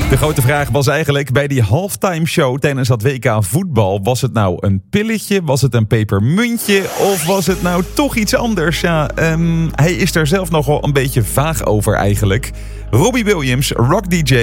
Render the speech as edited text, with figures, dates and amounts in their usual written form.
De grote vraag was eigenlijk bij die halftime show tijdens dat WK voetbal. Was het nou een pilletje? Was het een pepermuntje? Of was het nou toch iets anders? Ja, hij is er zelf nogal een beetje vaag over eigenlijk. Robbie Williams, rock DJ